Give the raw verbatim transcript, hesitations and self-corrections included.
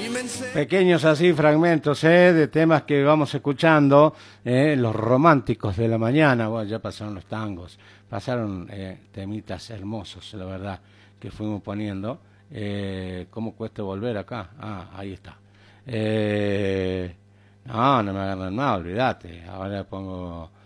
Pequeños así fragmentos eh, de temas que vamos escuchando, eh, los románticos de la mañana. Bueno, ya pasaron los tangos, pasaron eh, temitas hermosos, la verdad, que fuimos poniendo. Eh, ¿Cómo cuesta volver acá? Ah, ahí está. Eh, no, no me agarran nada, olvídate. Ahora pongo